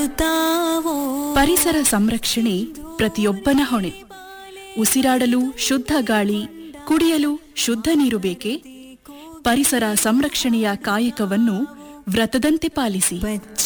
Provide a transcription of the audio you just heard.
ಪರಿಸರ ಸಂರಕ್ಷಣೆ ಪ್ರತಿಯೊಬ್ಬನ ಹೊಣೆ. ಉಸಿರಾಡಲು ಶುದ್ಧ ಗಾಳಿ, ಕುಡಿಯಲು ಶುದ್ಧ ನೀರು ಬೇಕೆ? ಪರಿಸರ ಸಂರಕ್ಷಣೆಯ ಕಾಯಕವನ್ನು ವ್ರತದಂತೆ ಪಾಲಿಸಿ.